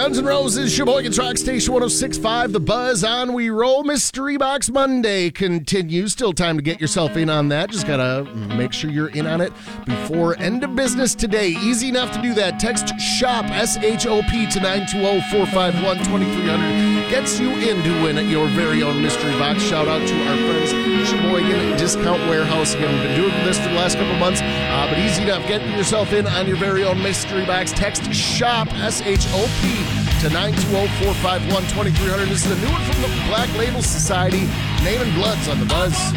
Guns N' Roses, Sheboygan Rock Station 106.5, The Buzz, on we roll. Mystery Box Monday continues. Still time to get yourself in on that. Just gotta make sure you're in on it before end of business today. Easy enough to do that. Text SHOP, S-H-O-P, to 920-451-2300. Gets you in to win your very own mystery box. Shout out to our friends Sheboygan Discount Warehouse. Again, we've been doing this for the last couple months, but easy enough. Get yourself in on your very own mystery box. Text SHOP, S-H-O-P, to 920-451-2300. This is the new one from the Black Label Society. Name and Bloods on The Buzz.